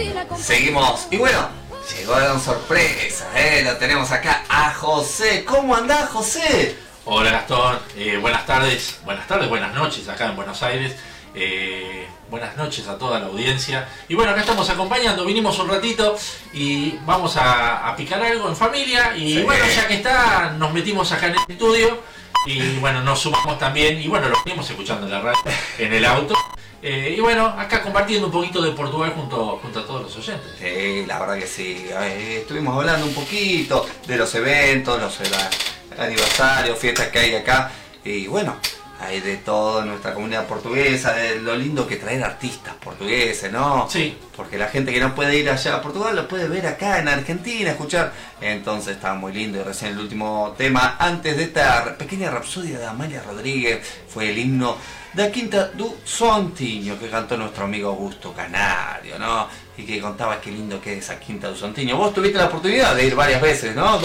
Seguimos. Y bueno, llegaron sorpresas, lo tenemos acá a José. ¿Cómo andás, José? Hola Gastón, buenas tardes, buenas noches acá en Buenos Aires. Buenas noches a toda la audiencia. Y bueno, acá estamos acompañando, vinimos un ratito y vamos a picar algo en familia. Y Sí. bueno, ya que está, nos metimos acá en el estudio. Y bueno, nos sumamos también. Y bueno, lo venimos escuchando en la radio, en el auto. Y bueno, acá compartiendo un poquito de Portugal junto a todos los oyentes. Sí, la verdad que sí. Estuvimos hablando un poquito de los eventos, los aniversarios, fiestas que hay acá. Y bueno, hay de todo en nuestra comunidad portuguesa, de lo lindo que traer artistas portugueses, ¿no? Sí. Porque la gente que no puede ir allá a Portugal lo puede ver acá en Argentina, escuchar. Entonces está muy lindo. Y recién el último tema, antes de esta pequeña rapsodia de Amalia Rodríguez, fue el himno da Quinta do Sontinho, que cantó nuestro amigo Augusto Canario, ¿no? Y que contaba qué lindo que es esa Quinta do Sontinho. Vos tuviste la oportunidad de ir varias veces, ¿no?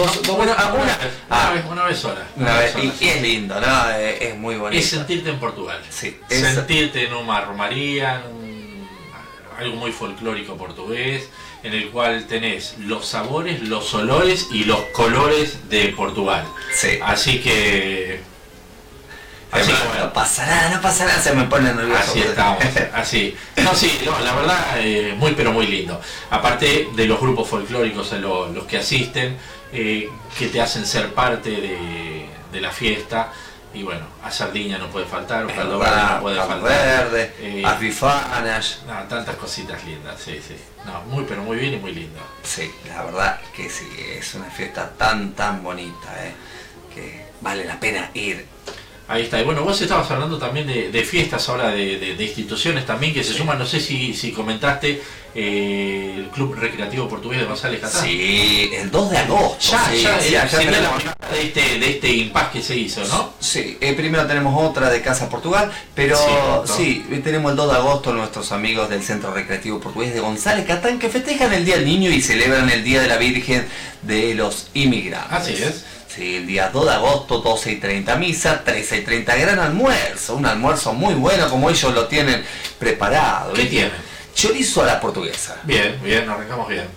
Una vez sola. Una vez, y es lindo, ¿no? Es muy bonito. Es sentirte en Portugal. Sí, Sentirte en una romaría, algo muy folclórico portugués, en el cual tenés los sabores, los olores y los colores de Portugal. Sí. Así que bueno, no pasará, se me pone nervioso. así estamos, así. No, sí, no, la verdad, muy pero muy lindo. Aparte de los grupos folclóricos, los que asisten, que te hacen ser parte de la fiesta. Y bueno, a Sardiña no puede faltar, o Caldo Verde no puede faltar. Verde, a Bifanas. No, tantas cositas lindas, sí. No, muy pero muy bien y muy lindo. Sí, la verdad que sí, es una fiesta tan bonita, que vale la pena ir. Ahí está. Y bueno, vos estabas hablando también de fiestas ahora, de instituciones también que se suman. No sé si comentaste el Club Recreativo Portugués de González Catán. Sí, el 2 de agosto. Ya tenemos la primera de este impasse que se hizo, ¿no? Sí, primero tenemos otra de Casa Portugal, pero sí, tenemos el 2 de agosto nuestros amigos del Centro Recreativo Portugués de González Catán que festejan el Día del Niño y celebran el Día de la Virgen de los Inmigrantes. Así es. Sí, el día 2 de agosto, 12:30 misa, 13:30 gran almuerzo, un almuerzo muy bueno como ellos lo tienen preparado. ¿Qué tienen? Chorizo a la portuguesa. Bien, arrancamos bien.